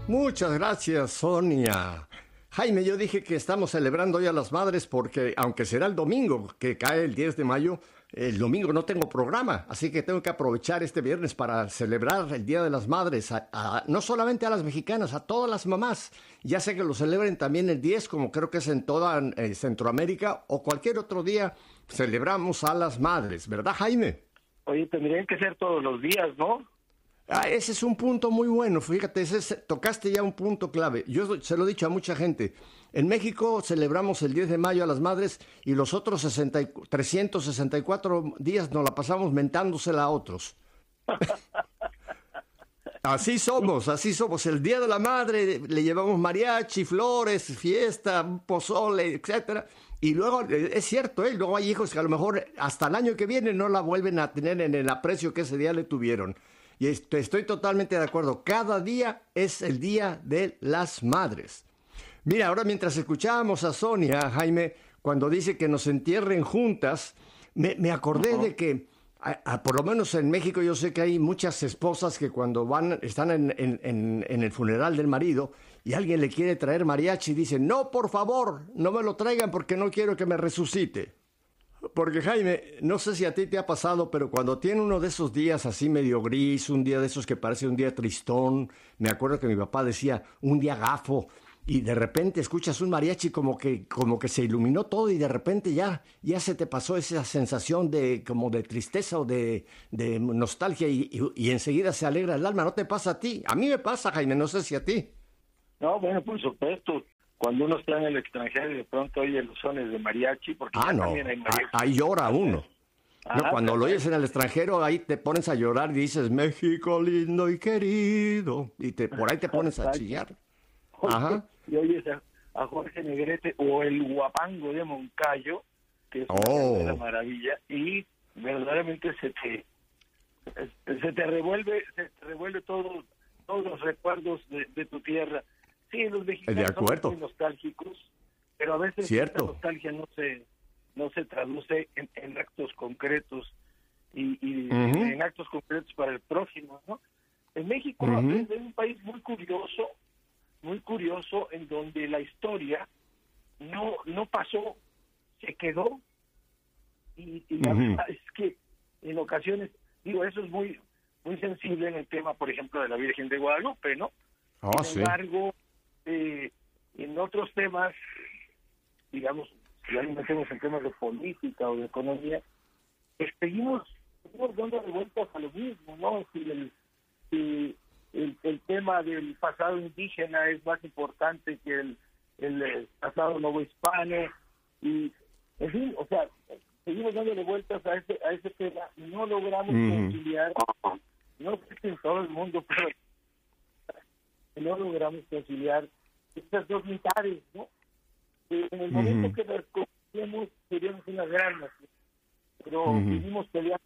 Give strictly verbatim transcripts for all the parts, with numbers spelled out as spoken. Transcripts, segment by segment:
Muchas gracias, Sonia. Jaime, yo dije que estamos celebrando hoy a las madres porque, aunque será el domingo, que cae el diez de mayo, el domingo no tengo programa, así que tengo que aprovechar este viernes para celebrar el Día de las Madres, a, a, no solamente a las mexicanas, a todas las mamás. Ya sé que lo celebren también el diez, como creo que es en toda eh, Centroamérica, o cualquier otro día celebramos a las madres, ¿verdad, Jaime? Oye, tendrían que ser todos los días, ¿no? Ah, ese es un punto muy bueno, fíjate, ese es, tocaste ya un punto clave. Yo se lo he dicho a mucha gente. En México celebramos el diez de mayo a las madres y los otros sesenta, trescientos sesenta y cuatro días nos la pasamos mentándosela a otros. Así somos, así somos. El Día de la Madre le llevamos mariachi, flores, fiesta, pozole, etcétera. Y luego, es cierto, ¿eh? Luego hay hijos que a lo mejor hasta el año que viene no la vuelven a tener en el aprecio que ese día le tuvieron. Y estoy totalmente de acuerdo. Cada día es el Día de las Madres. Mira, ahora mientras escuchábamos a Sonia, Jaime, cuando dice que nos entierren juntas, me, me acordé uh-huh. de que, a, a, por lo menos en México, yo sé que hay muchas esposas que cuando van, están en, en, en, en el funeral del marido y alguien le quiere traer mariachi, dicen, no, por favor, no me lo traigan porque no quiero que me resucite. Porque, Jaime, no sé si a ti te ha pasado, pero cuando tiene uno de esos días así medio gris, un día de esos que parece un día tristón, me acuerdo que mi papá decía, un día gafo, y de repente escuchas un mariachi como que, como que se iluminó todo y de repente ya, ya se te pasó esa sensación de, como de tristeza o de, de nostalgia y, y, y enseguida se alegra el alma. ¿No te pasa a ti? A mí me pasa, Jaime, no sé si a ti. No, bueno, por supuesto. Cuando uno está en el extranjero y de pronto oye los sones de mariachi, porque ah, no. también hay mariachi. Ahí llora uno. Ah, no, cuando lo oyes en el extranjero, ahí te pones a llorar y dices, México lindo y querido. Y te, por ahí te pones a chillar. Ajá. Y oyes a, a Jorge Negrete o el Guapango de Moncayo, que es oh. una maravilla, y verdaderamente se te se te revuelve, se te revuelve todo, todos los recuerdos de, de tu tierra. Sí, los mexicanos son muy nostálgicos, pero a veces Cierto. esta nostalgia no se no se traduce en, en actos concretos y, y uh-huh. en actos concretos para el próximo, ¿no? En México uh-huh. es, es un país muy curioso, muy curioso, en donde la historia no no pasó, se quedó, y, y la uh-huh. verdad es que en ocasiones, digo, eso es muy muy sensible en el tema, por ejemplo, de la Virgen de Guadalupe, ¿no? Oh, Sin embargo, eh, en otros temas, digamos, si ya nos metemos en temas de política o de economía, pues seguimos, seguimos dando de vueltas a lo mismo, ¿no? Si el, si el, el tema del pasado indígena es más importante que el, el pasado novohispano, y, en fin, o sea, seguimos dándole vueltas a ese, a ese tema y no logramos mm. conciliar, no sé si en todo el mundo, pero no logramos conciliar estas dos mitades, ¿no? Eh, en el momento uh-huh. que las conciliemos seríamos una gran nación, pero uh-huh. seguimos peleando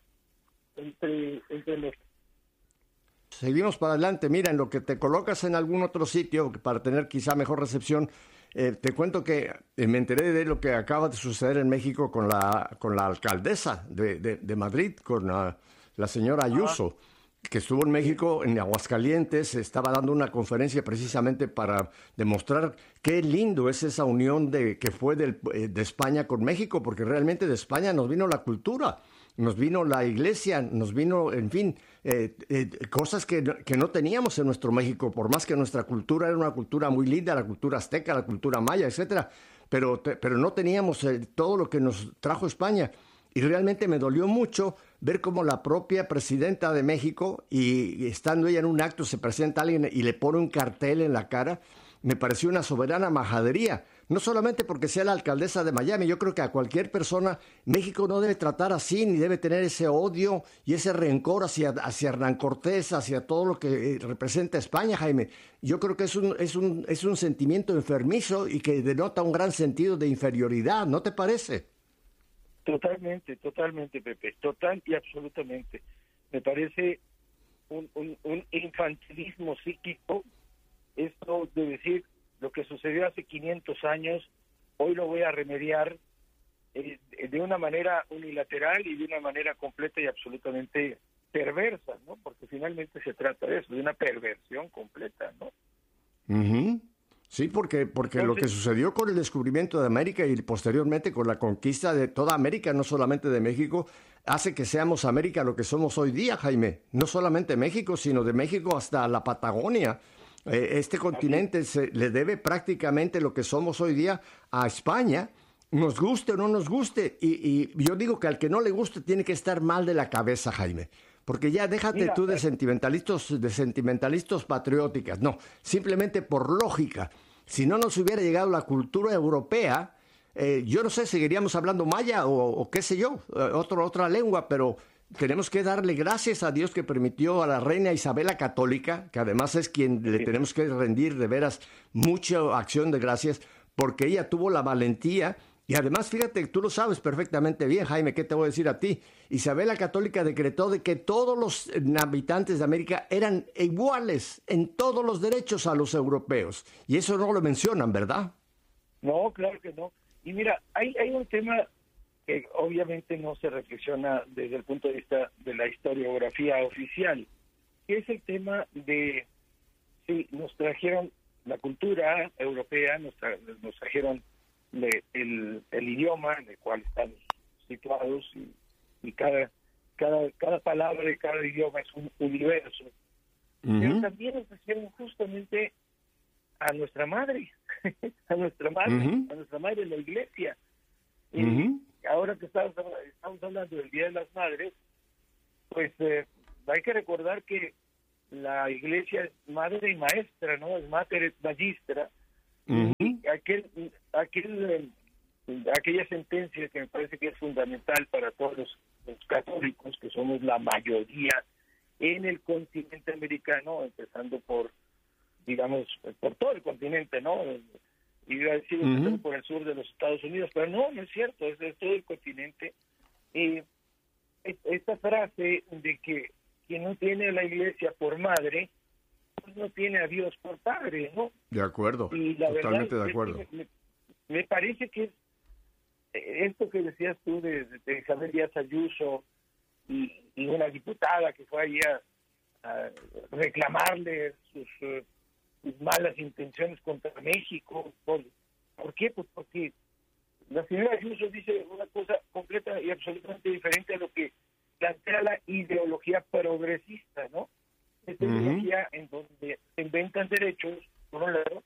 entre, entre los... Seguimos para adelante. Mira, en lo que te colocas en algún otro sitio para tener quizá mejor recepción, eh, te cuento que eh, me enteré de lo que acaba de suceder en México con la con la alcaldesa de, de, de Madrid, con la, la señora Ayuso. Uh-huh. que estuvo en México, en Aguascalientes, estaba dando una conferencia precisamente para demostrar qué lindo es esa unión de que fue del, de España con México, porque realmente de España nos vino la cultura, nos vino la iglesia, nos vino, en fin, eh, eh, cosas que, que no teníamos en nuestro México, por más que nuestra cultura era una cultura muy linda, la cultura azteca, la cultura maya, etcétera, pero, pero no teníamos eh, todo lo que nos trajo España. Y realmente me dolió mucho ver cómo la propia presidenta de México, y estando ella en un acto, se presenta a alguien y le pone un cartel en la cara. Me pareció una soberana majadería. No solamente porque sea la alcaldesa de Miami, yo creo que a cualquier persona, México no debe tratar así, ni debe tener ese odio y ese rencor hacia, hacia Hernán Cortés, hacia todo lo que representa España, Jaime. Yo creo que es un, es un, es un sentimiento enfermizo y que denota un gran sentido de inferioridad, ¿no te parece? Totalmente, totalmente, Pepe, total y absolutamente. Me parece un, un, un infantilismo psíquico esto de decir lo que sucedió hace quinientos años, hoy lo voy a remediar eh, de una manera unilateral y de una manera completa y absolutamente perversa, ¿no? Porque finalmente se trata de eso, de una perversión completa, ¿no? Uh-huh. Sí, porque, porque Entonces, lo que sucedió con el descubrimiento de América y posteriormente con la conquista de toda América, no solamente de México, hace que seamos América lo que somos hoy día, Jaime. No solamente México, sino de México hasta la Patagonia. Eh, este continente se le debe prácticamente lo que somos hoy día a España, nos guste o no nos guste. Y, y yo digo que al que no le guste tiene que estar mal de la cabeza, Jaime. Porque ya déjate Mira, tú de sentimentalistas, de sentimentalistas patrióticas. No, simplemente por lógica. Si no nos hubiera llegado la cultura europea, eh, yo no sé, seguiríamos hablando maya o, o qué sé yo, eh, otro, otra lengua, pero tenemos que darle gracias a Dios que permitió a la reina Isabel la Católica, que además es quien le tenemos que rendir de veras mucha acción de gracias, porque ella tuvo la valentía. Y además, fíjate, tú lo sabes perfectamente bien, Jaime, ¿qué te voy a decir a ti? Isabel la Católica decretó de que todos los habitantes de América eran iguales en todos los derechos a los europeos. Y eso no lo mencionan, ¿verdad? No, claro que no. Y mira, hay, hay un tema que obviamente no se reflexiona desde el punto de vista de la historiografía oficial, que es el tema de si nos trajeron la cultura europea, nos, tra nos trajeron De, el, el idioma en el cual estamos situados y, y cada, cada, cada palabra y cada idioma es un universo. Uh-huh. Pero también nos trajeron justamente a nuestra madre, a nuestra madre, uh-huh. a nuestra madre en la iglesia. Y uh-huh. ahora que estamos, estamos hablando del Día de las Madres, pues eh, hay que recordar que la iglesia es madre y maestra, ¿no? Es mater et magistra. Uh-huh. Y aquel, aquel, aquella sentencia que me parece que es fundamental para todos los, los católicos, que somos la mayoría en el continente americano, empezando por, digamos, por todo el continente, ¿no? Y iba a decir, uh-huh. empezando por el sur de los Estados Unidos, pero no, no es cierto, es de todo el continente. Y esta frase de que quien no tiene a la iglesia por madre, no tiene a Dios por padre, ¿no? De acuerdo, y la totalmente verdad de acuerdo. Es que me, me parece que esto que decías tú de, de Isabel Díaz Ayuso y, y una diputada que fue allí a, a reclamarle sus, uh, sus malas intenciones contra México, ¿por, ¿por qué? Pues porque la señora Ayuso dice una cosa completa y absolutamente diferente a lo que plantea la ideología progresista, ¿no? Esta uh-huh. ideología en donde se inventan derechos, por un lado,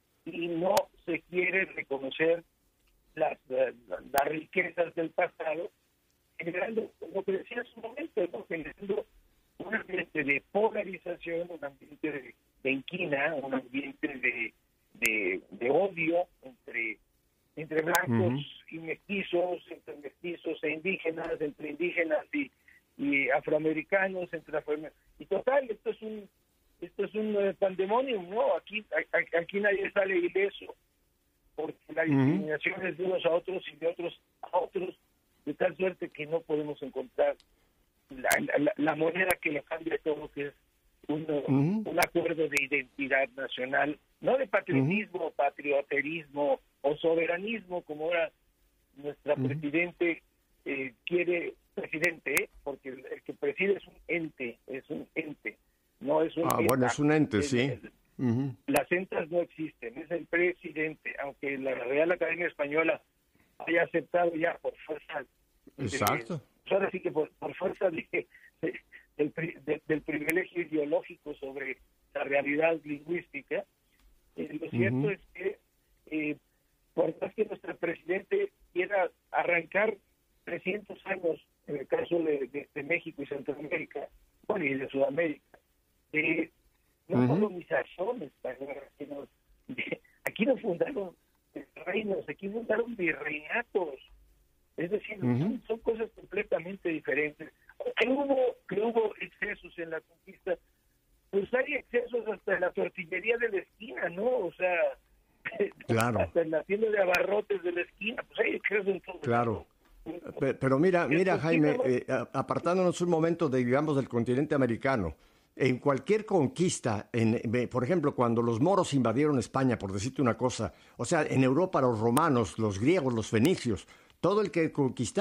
y no se quiere reconocer las, las, las riquezas del pasado, generando, lo que decía en su momento, ¿no? generando un ambiente de polarización, un ambiente de, de inquina, un ambiente de, de, de odio entre, entre blancos uh-huh. y mestizos, entre mestizos e indígenas, entre indígenas y y afroamericanos, entre afroamericanos. Y total, esto es un esto es un uh, pandemonium, ¿no? Aquí a, aquí nadie sale ileso, porque la discriminación uh-huh. es de unos a otros y de otros a otros, de tal suerte que no podemos encontrar la, la, la moneda que lo cambia todo, que es un, uh-huh. un acuerdo de identidad nacional, no de patriotismo, uh-huh. patrioterismo o soberanismo, como ahora nuestra uh-huh. presidente eh, quiere presidente, ¿eh? Porque el, el que preside es un ente, es un ente, no es un Ah, enta. Bueno, es un ente, es, sí. El, uh-huh. Las entas no existen, es el presidente, aunque la Real Academia Española haya aceptado ya por fuerza. Exacto. De, pues ahora sí que por, por fuerza de, de, del, de, del privilegio ideológico sobre la realidad lingüística, eh, lo cierto uh-huh. es que eh, por más que nuestro presidente quiera arrancar trescientos años, en el caso de, de, de México y Centroamérica, bueno, y de Sudamérica, de no uh-huh. colonización española, sino de, aquí no fundaron reinos, aquí fundaron virreinatos, es decir, uh-huh. son, son cosas completamente diferentes. Que hubo, que hubo excesos en la conquista, pues hay excesos hasta en la tortillería de la esquina, ¿no? O sea, claro. hasta en la tienda de abarrotes de la esquina, pues hay excesos en todo. Claro. Pero mira, mira Jaime, eh, apartándonos un momento de, digamos, del continente americano, en cualquier conquista, en, por ejemplo, cuando los moros invadieron España, por decirte una cosa, o sea, en Europa los romanos, los griegos, los fenicios, todo el que conquistaba,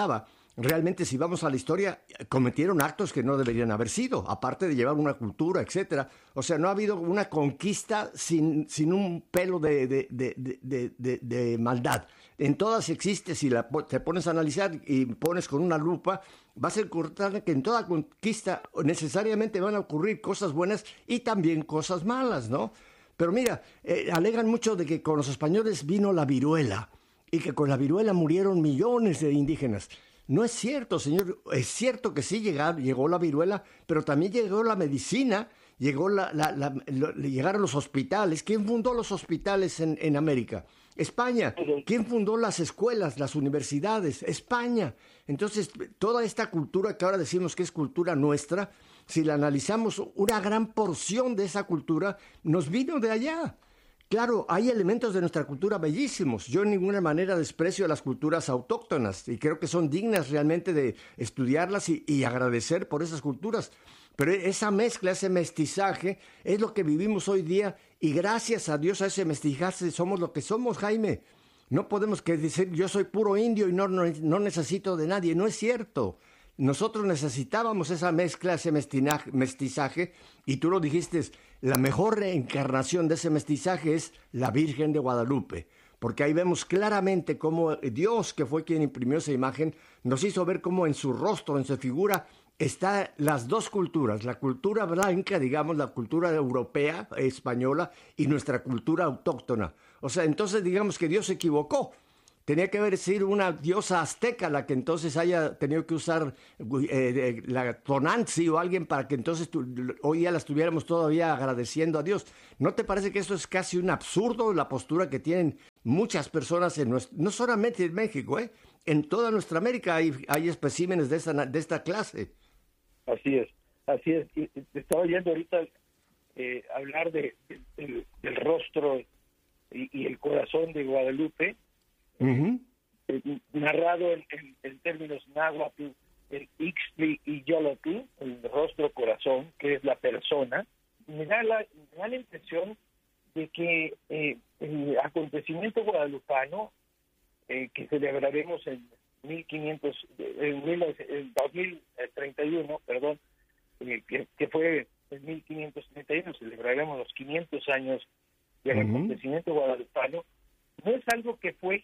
realmente si vamos a la historia, cometieron actos que no deberían haber sido, aparte de llevar una cultura, etcétera. O sea, no ha habido una conquista sin, sin un pelo de, de, de, de, de, de maldad. En todas existe, si la, te pones a analizar y pones con una lupa, vas a encontrar que en toda conquista necesariamente van a ocurrir cosas buenas y también cosas malas, ¿no? Pero mira, eh, alegan mucho de que con los españoles vino la viruela y que con la viruela murieron millones de indígenas. No es cierto, señor. Es cierto que sí llegó, llegó la viruela, pero también llegó la medicina, llegó la, la, la, la, llegaron los hospitales. ¿Quién fundó los hospitales en, en América? España. ¿Quién fundó las escuelas, las universidades? España. Entonces, toda esta cultura que ahora decimos que es cultura nuestra, si la analizamos, una gran porción de esa cultura nos vino de allá. Claro, hay elementos de nuestra cultura bellísimos. Yo en ninguna manera desprecio las culturas autóctonas y creo que son dignas realmente de estudiarlas y, y agradecer por esas culturas. Pero esa mezcla, ese mestizaje, es lo que vivimos hoy día y gracias a Dios a ese mestizaje somos lo que somos, Jaime. No podemos que decir yo soy puro indio y no, no, no necesito de nadie. No es cierto. Nosotros necesitábamos esa mezcla, ese mestizaje, y tú lo dijiste, la mejor reencarnación de ese mestizaje es la Virgen de Guadalupe, porque ahí vemos claramente cómo Dios, que fue quien imprimió esa imagen, nos hizo ver cómo en su rostro, en su figura, están las dos culturas, la cultura blanca, digamos, la cultura europea, española, y nuestra cultura autóctona. O sea, entonces digamos que Dios se equivocó. Tenía que haber sido una diosa azteca la que entonces haya tenido que usar eh, la Tonantzin o alguien para que entonces tu, hoy día la estuviéramos todavía agradeciendo a Dios. ¿No te parece que eso es casi un absurdo, la postura que tienen muchas personas, en nuestro, no solamente en México, eh? En toda nuestra América hay, hay especímenes de esta, de esta clase? Así es, así es. Y, y, estaba oyendo ahorita eh, hablar de, de, del, del rostro y, y el corazón de Guadalupe. Uh-huh. eh, narrado en, en, en términos náhuatl, el Ixtli y Yolotl, el rostro corazón, que es la persona. Me da la, me da la impresión de que eh, el acontecimiento guadalupano eh, que celebraremos en mil quinientos, en, en dos mil treinta y uno, perdón, eh, que, que fue en mil quinientos treinta y uno, celebraremos los quinientos años del uh-huh. acontecimiento guadalupano. No es algo que fue,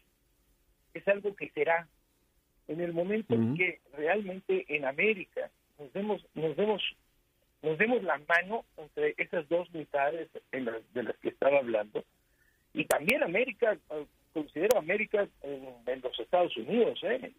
es algo que será. En el momento uh-huh. en que realmente en América nos demos, nos demos, nos demos la mano entre esas dos mitades en las, de las que estaba hablando, y también América, considero América en, en los Estados Unidos, ¿eh?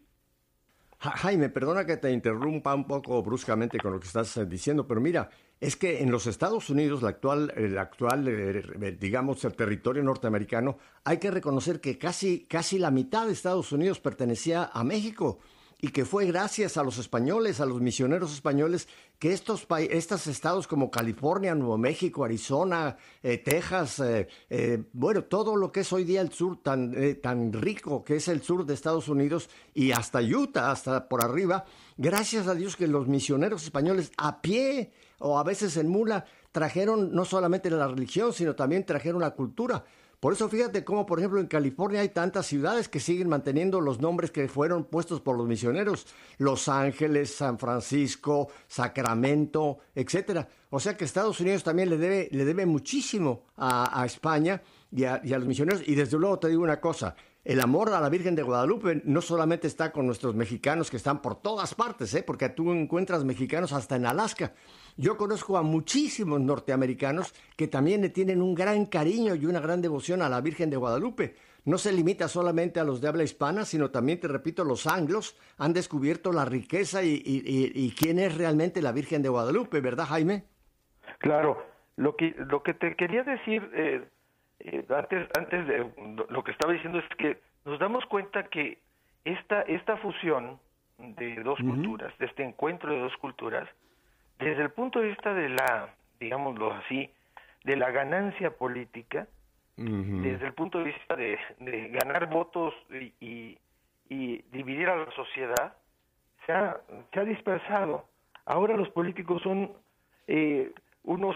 Jaime, perdona que te interrumpa un poco bruscamente con lo que estás diciendo, pero mira, es que en los Estados Unidos, la actual, el actual, digamos, el territorio norteamericano, hay que reconocer que casi, casi la mitad de Estados Unidos pertenecía a México y que fue gracias a los españoles, a los misioneros españoles, que estos, estos estados como California, Nuevo México, Arizona, eh, Texas, eh, eh, bueno, todo lo que es hoy día el sur tan, eh, tan rico que es el sur de Estados Unidos y hasta Utah, hasta por arriba, gracias a Dios que los misioneros españoles a pie o a veces en mula trajeron no solamente la religión, sino también trajeron la cultura. Por eso fíjate cómo, por ejemplo, en California hay tantas ciudades que siguen manteniendo los nombres que fueron puestos por los misioneros. Los Ángeles, San Francisco, Sacramento, etcétera. O sea que Estados Unidos también le debe, le debe muchísimo a, a España y a, y a los misioneros. Y desde luego te digo una cosa, el amor a la Virgen de Guadalupe no solamente está con nuestros mexicanos que están por todas partes, ¿eh? Porque tú encuentras mexicanos hasta en Alaska. Yo conozco a muchísimos norteamericanos que también le tienen un gran cariño y una gran devoción a la Virgen de Guadalupe. No se limita solamente a los de habla hispana, sino también, te repito, los anglos han descubierto la riqueza y, y, y, y quién es realmente la Virgen de Guadalupe, ¿verdad, Jaime? Claro, lo que, lo que te quería decir eh, eh, antes, antes de lo que estaba diciendo es que nos damos cuenta que esta, esta fusión de dos uh-huh. culturas, de este encuentro de dos culturas, desde el punto de vista de la, digámoslo así, de la ganancia política, uh-huh. desde el punto de vista de, de ganar votos y, y, y dividir a la sociedad, se ha, se ha dispersado. Ahora los políticos son eh, unos,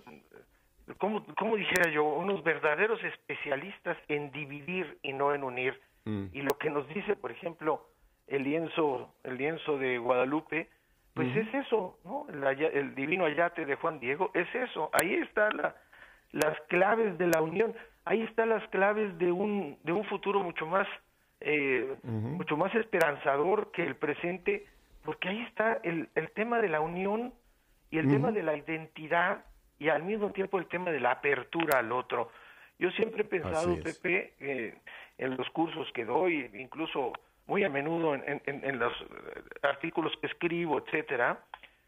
uh, ¿cómo, cómo dijera yo? Unos verdaderos especialistas en dividir y no en unir. Uh-huh. Y lo que nos dice, por ejemplo, el lienzo, el lienzo de Guadalupe, pues uh-huh. es eso, ¿no? El, el divino ayate de Juan Diego, es eso. Ahí están la, las claves de la unión, ahí están las claves de un, de un futuro mucho más, eh, uh-huh. mucho más esperanzador que el presente, porque ahí está el, el tema de la unión y el uh-huh. tema de la identidad y al mismo tiempo el tema de la apertura al otro. Yo siempre he pensado, Pepe, eh, en los cursos que doy, incluso muy a menudo en, en, en los artículos que escribo, etcétera,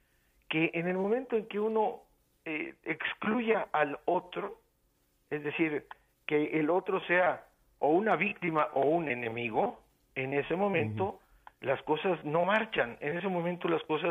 que en el momento en que uno eh, excluya al otro, es decir, que el otro sea o una víctima o un enemigo, en ese momento uh-huh. las cosas no marchan, en ese momento las cosas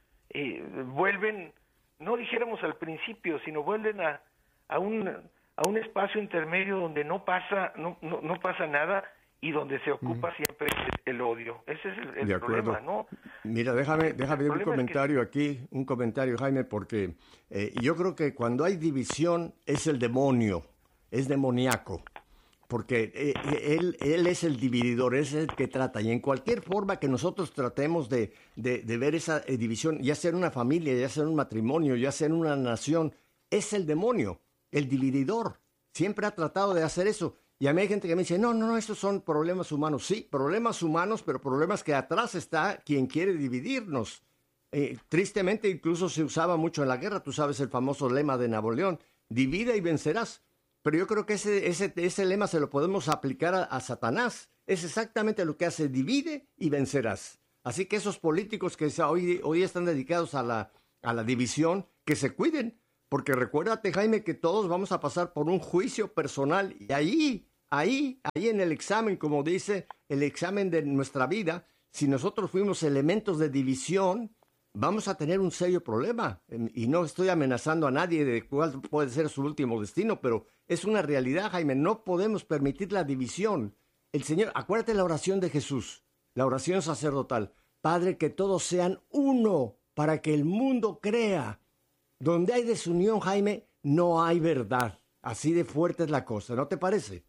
eh, vuelven, no dijéramos al principio, sino vuelven a, a un a un espacio intermedio donde no pasa no no, no pasa nada y donde se ocupa uh-huh. siempre el, el odio. Ese es el, el problema, ¿no? Mira, déjame déjame un comentario es que... aquí, un comentario, Jaime, porque eh, yo creo que cuando hay división es el demonio, es demoníaco, porque eh, él él es el divididor, es el que trata, y en cualquier forma que nosotros tratemos de de, de ver esa eh, división, ya sea en una familia, ya sea en un matrimonio, ya sea en una nación, es el demonio. El divididor siempre ha tratado de hacer eso. Y a mí hay gente que me dice, no, no, no, estos son problemas humanos. Sí, problemas humanos, pero problemas que atrás está quien quiere dividirnos. Eh, tristemente, incluso se usaba mucho en la guerra. Tú sabes el famoso lema de Napoleón, divide y vencerás. Pero yo creo que ese, ese, ese lema se lo podemos aplicar a, a Satanás. Es exactamente lo que hace, divide y vencerás. Así que esos políticos que hoy, hoy están dedicados a la, a la división, que se cuiden. Porque recuérdate, Jaime, que todos vamos a pasar por un juicio personal y ahí, ahí, ahí en el examen, como dice, el examen de nuestra vida, si nosotros fuimos elementos de división, vamos a tener un serio problema. Y no estoy amenazando a nadie de cuál puede ser su último destino, pero es una realidad, Jaime, no podemos permitir la división. El Señor, acuérdate la oración de Jesús, la oración sacerdotal. Padre, que todos sean uno para que el mundo crea. Donde hay desunión, Jaime, no hay verdad. Así de fuerte es la cosa, ¿no te parece?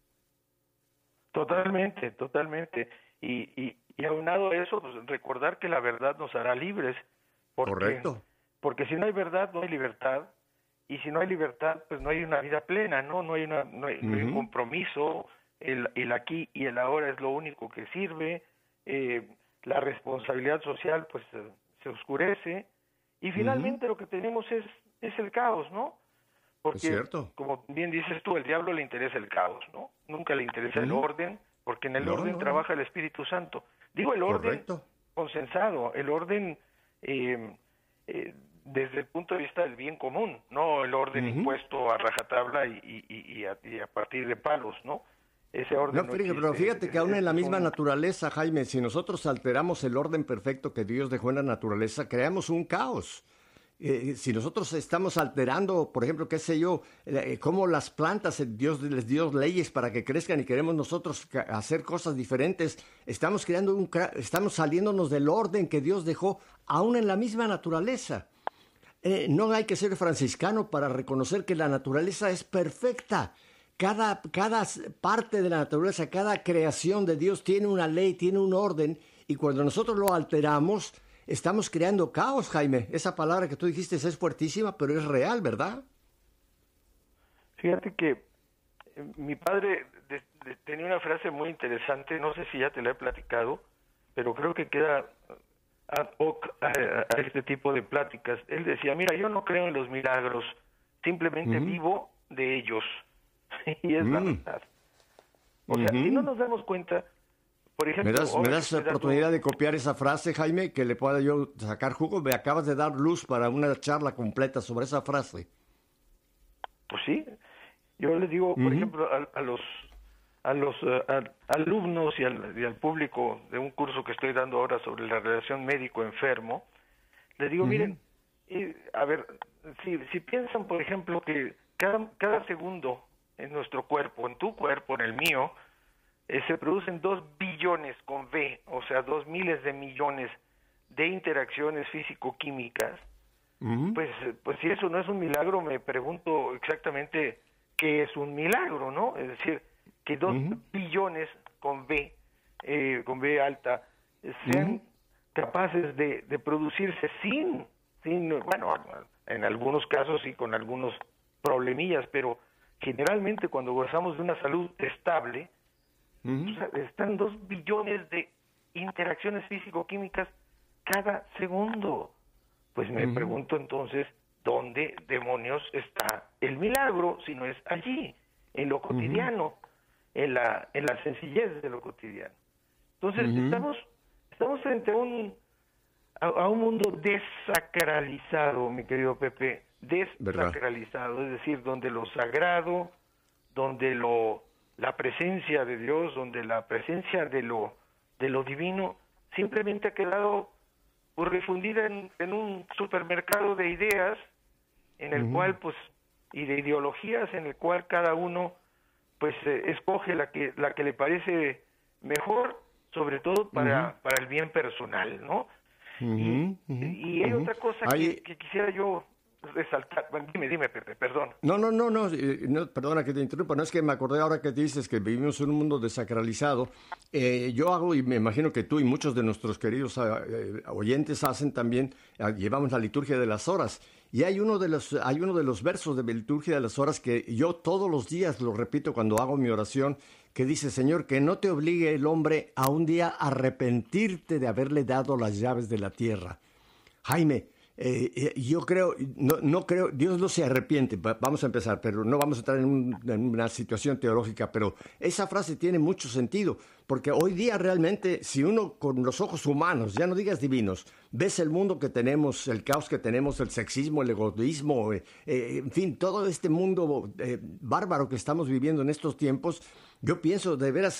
Totalmente, totalmente. Y, y, y aunado a eso, pues, recordar que la verdad nos hará libres. Porque, Correcto. Porque si no hay verdad, no hay libertad. Y si no hay libertad, pues no hay una vida plena, ¿no? No hay, una, no hay, uh-huh. no hay un compromiso. El, el aquí y el ahora es lo único que sirve. Eh, la responsabilidad social, pues, se, se oscurece. Y finalmente uh-huh. lo que tenemos es, es el caos, ¿no? Porque, es cierto. Como bien dices tú, el diablo le interesa el caos, ¿no? Nunca le interesa uh-huh. el orden, porque en el no, orden no. trabaja el Espíritu Santo. Digo el orden Correcto. consensado, el orden eh, eh, desde el punto de vista del bien común, no el orden uh-huh. impuesto a rajatabla y, y, y, y, a, y a partir de palos, ¿no? Ese orden no, no existe, pero fíjate que aún en la misma un... naturaleza, Jaime, si nosotros alteramos el orden perfecto que Dios dejó en la naturaleza, creamos un caos. Eh, si nosotros estamos alterando, por ejemplo, qué sé yo, eh, cómo las plantas, Dios les dio leyes para que crezcan y queremos nosotros hacer cosas diferentes, estamos creando un, estamos saliéndonos del orden que Dios dejó aún en la misma naturaleza. Eh, no hay que ser franciscano para reconocer que la naturaleza es perfecta. Cada, cada parte de la naturaleza, cada creación de Dios tiene una ley, tiene un orden, y cuando nosotros lo alteramos, estamos creando caos, Jaime. Esa palabra que tú dijiste es fuertísima, pero es real, ¿verdad? Fíjate que eh, mi padre de, de, tenía una frase muy interesante, no sé si ya te la he platicado, pero creo que queda ad hoc a, a este tipo de pláticas. Él decía, mira, yo no creo en los milagros, simplemente uh-huh. vivo de ellos. Y es mm. la verdad. O sea, uh-huh. si no nos damos cuenta, por ejemplo... ¿Me das, ¿me das oportunidad de copiar esa frase, Jaime, que le pueda yo sacar jugo? Me acabas de dar luz para una charla completa sobre esa frase. Pues sí. Yo les digo, por uh-huh. ejemplo, a, a los a los uh, a, alumnos y al, y al público de un curso que estoy dando ahora sobre la relación médico-enfermo, les digo, uh-huh. miren, eh, a ver, si, si piensan, por ejemplo, que cada, cada segundo en nuestro cuerpo, en tu cuerpo, en el mío, eh, se producen dos billones con B, o sea, dos miles de millones de interacciones físico-químicas, uh-huh. pues, pues si eso no es un milagro, me pregunto exactamente qué es un milagro, ¿no? Es decir, que dos uh-huh. billones con B, eh, con B alta, sean Uh-huh. capaces de, de producirse sin, sin, bueno, en algunos casos sí con algunos problemillas, pero generalmente cuando gozamos de una salud estable, Uh-huh. o sea, están dos billones de interacciones físico-químicas cada segundo. Pues me Uh-huh. pregunto entonces, ¿dónde demonios está el milagro si no es allí, en lo cotidiano, uh-huh. en la en la sencillez de lo cotidiano? Entonces uh-huh. estamos estamos frente a un a, a un mundo desacralizado, mi querido Pepe, desacralizado, ¿verdad? Es decir, donde lo sagrado, donde lo la presencia de Dios, donde la presencia de lo de lo divino simplemente ha quedado pues, refundida en, en un supermercado de ideas en el uh-huh. cual pues y de ideologías en el cual cada uno pues eh, escoge la que la que le parece mejor, sobre todo para uh-huh. para el bien personal, ¿no? Uh-huh. Y, uh-huh. y hay uh-huh. otra cosa hay... que, que quisiera yo resaltar. Bueno, dime, dime, Pepe, perdón. No, no, no, no, no, perdona que te interrumpa, no es que me acordé ahora que dices que vivimos en un mundo desacralizado. Eh, yo hago, y me imagino que tú y muchos de nuestros queridos eh, oyentes hacen también, eh, llevamos la liturgia de las horas. Y hay uno de los, hay uno de los versos de la liturgia de las horas que yo todos los días lo repito cuando hago mi oración, que dice, Señor, que no te obligue el hombre a un día arrepentirte de haberle dado las llaves de la tierra. Jaime, Eh, yo creo, no, no creo, Dios no se arrepiente, vamos a empezar, pero no vamos a entrar en, un, en una situación teológica, pero esa frase tiene mucho sentido, porque hoy día realmente, si uno con los ojos humanos, ya no digas divinos, ves el mundo que tenemos, el caos que tenemos, el sexismo, el egoísmo, eh, eh, en fin, todo este mundo eh, bárbaro que estamos viviendo en estos tiempos, yo pienso, de veras,